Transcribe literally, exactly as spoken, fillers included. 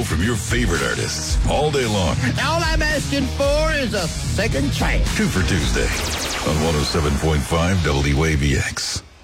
from your favorite artists all day long. All I'm asking for is a second chance. Two for Tuesday on one oh seven point five W A B X.